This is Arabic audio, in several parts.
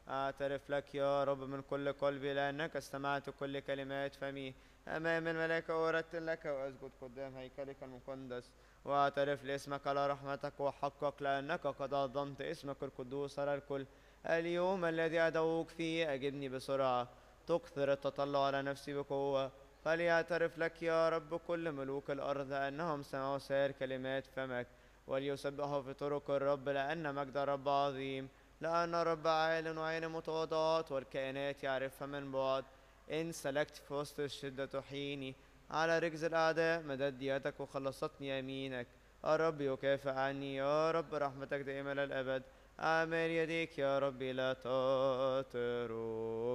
أعترف لك يا رب من كل قلبي لأنك استمعت كل كلمات فمي. أمام الملائكة أرتل لك وأسجد قدام هيكلك المقدس، وأعترف لاسمك على رحمتك وحقك لأنك قد عظمت اسمك القدوس على الكل. اليوم الذي أدعوك فيه أجبني بسرعة، تكثر التطلع على نفسي بقوة. فليعترف لك يا رب كل ملوك الأرض أنهم سمعوا سائر كلمات فمك، وليسبحوا في طرق الرب لأن مجد الرب عظيم. لأن الرب عال وعين متواضعات والكائنات يعرفها من بعد. إن سلكت في وسط الشدة تحييني، على رجز الأعداء مدد يدك وخلصتني يمينك. الرب يكافئ عني يا رب، رحمتك دائمة للأبد. أعمال يديك يا ربي لا تترك.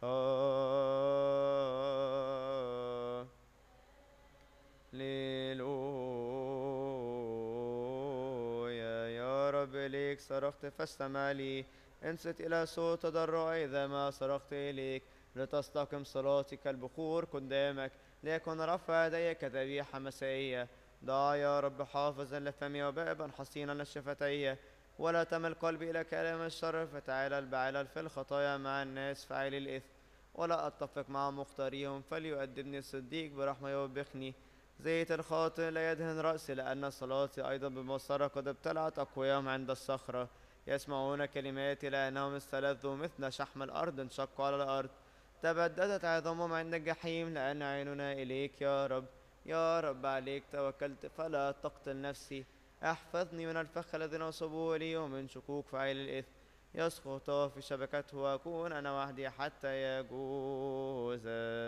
هللويا. يا رب إليك صرخت فاستمع لي، انصت إلى صوت تضرعي إذا ما صرخت إليك. لتستقم صلاتي كالبخور قدامك، ليكن رفع يدي كذبيحة مسائية. ضع يا رب حافظا لفمي وبابا حصينا لشفتي، ولا تمل قلبي إلى كلام الشر. فتعالى البعلل في الخطايا مع الناس فاعلي الإثم، ولا أتفق مع مختاريهم. فليؤدبني الصديق برحمة يوبخني. زيت الخاطئ لا يدهن رأسي، لأن صلاتي أيضا بمصرة قد ابتلعت أقوياهم عند الصخرة. يسمعون كلماتي لأنهم استلذوا مثل شحم الأرض، انشقوا على الأرض. تبددت عظامهم عند الجحيم، لأن عيننا إليك يا رب. يا رب عليك توكلت فلا تقتل نفسي. احفظني من الفخ الذين نصبوا لي، ومن شكوك فاعل الإثم. يسقط في شبكته وأكون أنا وحدي حتى يجوز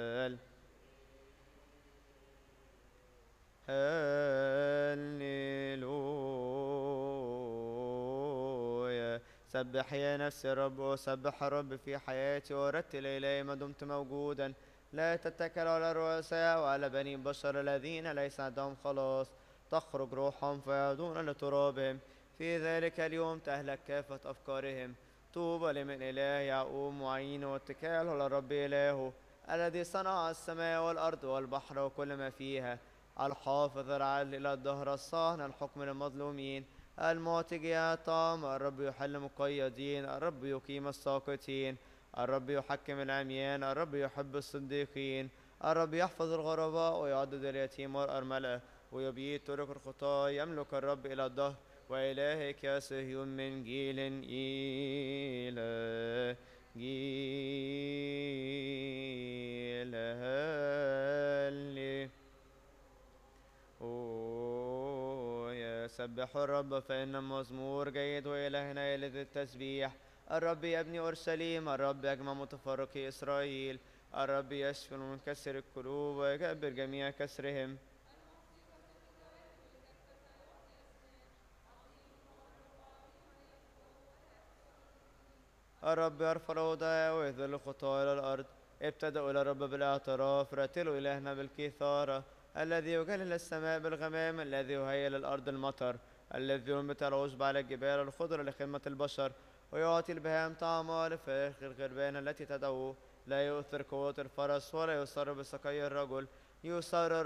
هللويا. سبح يا نفسي الرب، وسبح الرب في حياتي، ورتل إليه ما دمت موجودا. لا تتكل على الرؤساء وعلى بني البشر الذين ليس عندهم خلاص، تخرج روحهم فيعودون لترابهم. في ذلك اليوم تهلك كافة أفكارهم. طوبى لمن إله يعقوب معينه، واتكال على الرب إلهه، الذي صنع السماء والأرض والبحر وكل ما فيها. الحافظ العدل إلى الدهر، الصانع الحكم للمظلومين، المعطي الطعام. الرب يحل مقيدين، الرب يقيم الساقطين، الرب يحكم العميان، الرب يحب الصديقين. الرب يحفظ الغرباء ويعضد اليتيم والأرملة، ويبيد طرق الخطاة. يملك الرب إلى الدهر، وإلهك يا صهيون من جيل إلى جيل. سبحوا الرب فإن المزمور جيد، وإلهنا يلذ التسبيح. الرب يبني أورشليم، الرب يجمع متفرقي إسرائيل. الرب يشفي المنكسر القلوب ويجبر جميع كسرهم. الرب يرفع الوداع ويذل الخطاة إلى الأرض. ابتدأوا إلى الرب بالاعتراف، رتلوا إلهنا بالكثارة. الذي يجلل السماء بالغمام، الذي يهيئ للأرض المطر، الذي ينبت العشب على الجبال الخضر لخدمة البشر، ويعطي البهائم طعاما لفراخ الغربان التي تدعوه. لا يؤثر قوة الفرس ولا يصر بسقي الرجل. يصر